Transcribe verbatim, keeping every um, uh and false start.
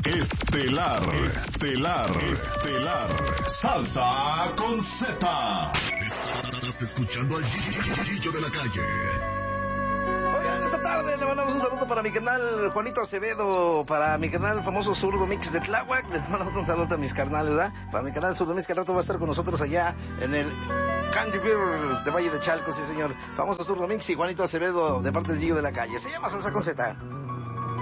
Estelar, estelar, estelar. Salsa con Z. Estás escuchando al Gillo de la Calle. Oigan, esta tarde le mandamos un saludo para mi canal Juanito Acevedo, para mi canal famoso Zurdo Mix de Tláhuac. Les mandamos un saludo a mis carnales, ¿verdad? Para mi canal Zurdo Mix, que al rato va a estar con nosotros allá en el Candy Beer de Valle de Chalco, sí señor. Famoso Zurdo Mix y Juanito Acevedo de parte del Gillo de la Calle. Se llama Salsa con Z.